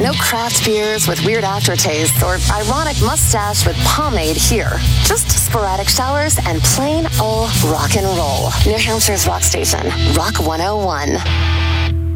No craft beers with weird aftertastes or ironic mustache with pomade here. Just sporadic showers and plain old rock and roll. New Hampshire's rock station, Rock 101.